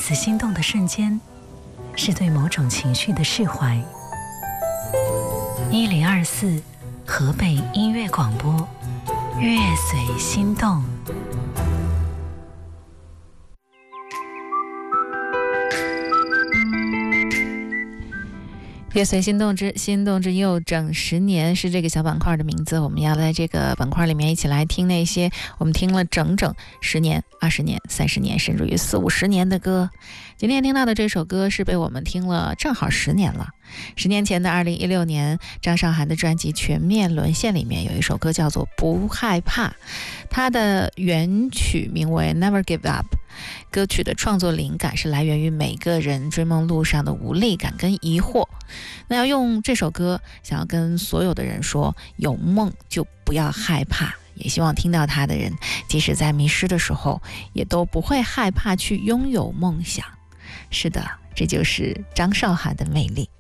次心动的瞬间，是对某种情绪的释怀。1024河北音乐广播，乐随心动。 乐随心动之又整10年是这个小板块的名字。我们要在这个板块里面一起来听那些我们听了整整10年、20年、30年，甚至于40、50年的歌。今天听到的这首歌是被我们听了正好10年了。10年前的2016年，张韶涵的专辑《全面沦陷》里面有一首歌叫做《不害怕》，它的原曲名为 Never Give Up。歌曲的创作灵感是来源于每个人追梦路上的无力感跟疑惑。那要用这首歌想要跟所有的人说，有梦就不要害怕，也希望听到它的人即使在迷失的时候也都不会害怕去拥有梦想。是的，这就是张韶涵的魅力。